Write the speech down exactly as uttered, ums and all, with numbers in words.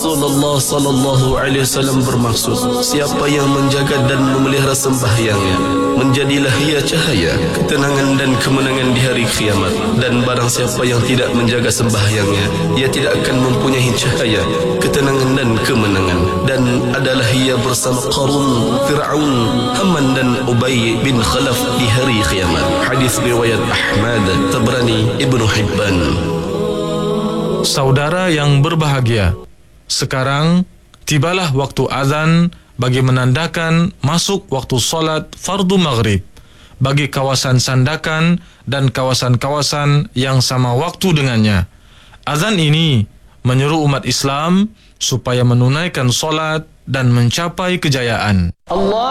Rasulullah sallallahu alaihi wasallam bermaksud, siapa yang menjaga dan memelihara sembahyangnya, menjadilah ia cahaya, ketenangan dan kemenangan di hari kiamat. Dan barang siapa yang tidak menjaga sembahyangnya, ia tidak akan mempunyai cahaya, ketenangan dan kemenangan. Dan adalah ia bersama Qarun, Fir'aun, Haman dan Ubay bin Khalaf di hari kiamat. Hadis riwayat Ahmad, Tabrani, Ibnu Hibban. Saudara yang berbahagia, sekarang tibalah waktu azan bagi menandakan masuk waktu solat fardu maghrib bagi kawasan Sandakan dan kawasan-kawasan yang sama waktu dengannya. Azan ini menyeru umat Islam supaya menunaikan solat dan mencapai kejayaan. Allah